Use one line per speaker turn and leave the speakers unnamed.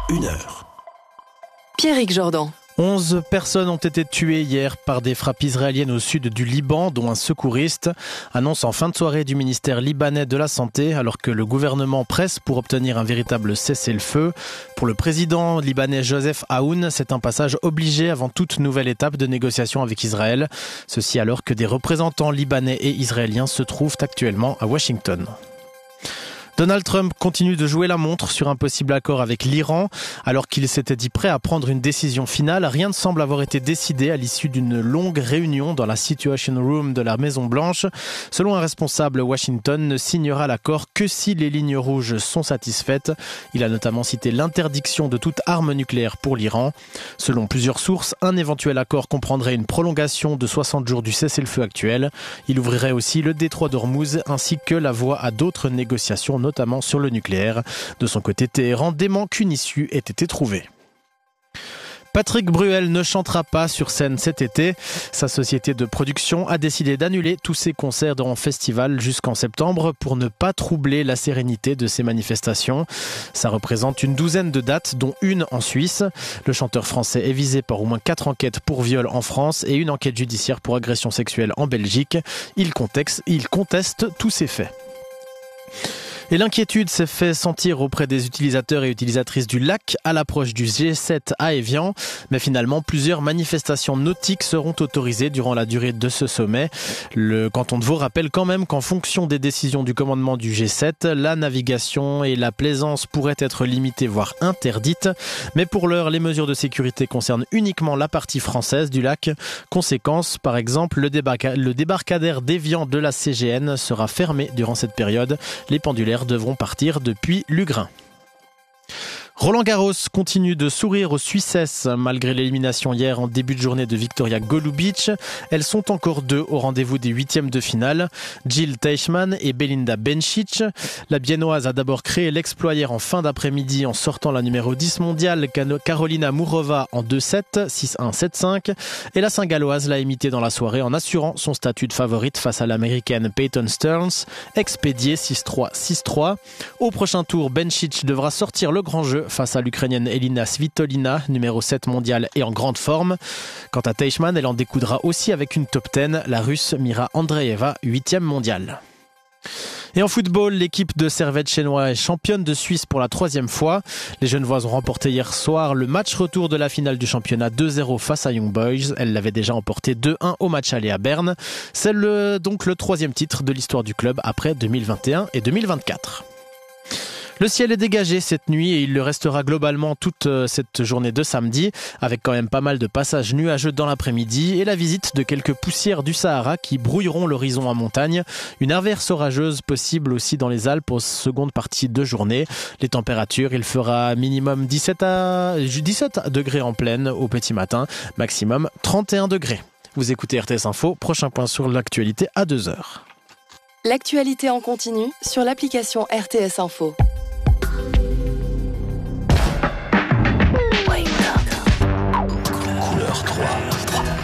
1h.
Pierrick Jordan.
11 personnes ont été tuées hier par des frappes israéliennes au sud du Liban, dont un secouriste. Annonce en fin de soirée du ministère libanais de la Santé, alors que le gouvernement presse pour obtenir un véritable cessez-le-feu. Pour le président libanais Joseph Aoun, c'est un passage obligé avant toute nouvelle étape de négociation avec Israël. Ceci alors que des représentants libanais et israéliens se trouvent actuellement à Washington. Donald Trump continue de jouer la montre sur un possible accord avec l'Iran. Alors qu'il s'était dit prêt à prendre une décision finale, rien ne semble avoir été décidé à l'issue d'une longue réunion dans la Situation Room de la Maison-Blanche. Selon un responsable, Washington ne signera l'accord que si les lignes rouges sont satisfaites. Il a notamment cité l'interdiction de toute arme nucléaire pour l'Iran. Selon plusieurs sources, un éventuel accord comprendrait une prolongation de 60 jours du cessez-le-feu actuel. Il ouvrirait aussi le détroit d'Ormuz ainsi que la voie à d'autres négociations, notamment sur le nucléaire. De son côté, Téhéran dément qu'une issue ait été trouvée. Patrick Bruel ne chantera pas sur scène cet été. Sa société de production a décidé d'annuler tous ses concerts en festival jusqu'en septembre pour ne pas troubler la sérénité de ces manifestations. Ça représente une douzaine de dates, dont une en Suisse. Le chanteur français est visé par au moins 4 enquêtes pour viol en France et une enquête judiciaire pour agression sexuelle en Belgique. Il conteste tous ces faits. Et l'inquiétude s'est fait sentir auprès des utilisateurs et utilisatrices du lac à l'approche du G7 à Évian. Mais finalement, plusieurs manifestations nautiques seront autorisées durant la durée de ce sommet. Le canton de Vaud rappelle quand même qu'en fonction des décisions du commandement du G7, la navigation et la plaisance pourraient être limitées, voire interdites. Mais pour l'heure, les mesures de sécurité concernent uniquement la partie française du lac. Conséquence, par exemple, le débarcadère d'Évian de la CGN sera fermé durant cette période. Les pendulaires devront partir depuis Lugrin. Roland Garros continue de sourire aux Suissesses malgré l'élimination hier en début de journée de Victoria Golubic. Elles sont encore deux au rendez-vous des huitièmes de finale. Jill Teichmann et Belinda Bencic. La Biennoise a d'abord créé l'exploit hier en fin d'après-midi en sortant la numéro 10 mondiale Karolina Mourova en 2-7, 6-1, 7-5. Et la Saint-Galloise l'a imité dans la soirée en assurant son statut de favorite face à l'américaine Peyton Stearns, expédiée 6-3, 6-3. Au prochain tour, Bencic devra sortir le grand jeu face à l'Ukrainienne Elina Svitolina, numéro 7 mondiale et en grande forme. Quant à Teichmann, elle en découdra aussi avec une top 10, la Russe Mira Andreeva, 8e mondiale. Et en football, l'équipe de Servette Chénois est championne de Suisse pour la 3e fois. Les Genevoises ont remporté hier soir le match retour de la finale du championnat 2-0 face à Young Boys. Elles l'avaient déjà emporté 2-1 au match aller à Berne. C'est donc le 3e titre de l'histoire du club après 2021 et 2024. Le ciel est dégagé cette nuit et il le restera globalement toute cette journée de samedi, avec quand même pas mal de passages nuageux dans l'après-midi et la visite de quelques poussières du Sahara qui brouilleront l'horizon en montagne. Une averse orageuse possible aussi dans les Alpes aux secondes parties de journée. Les températures, il fera minimum 17 degrés en pleine au petit matin, maximum 31 degrés. Vous écoutez RTS Info, prochain point sur l'actualité à 2h.
L'actualité en continu sur l'application RTS Info.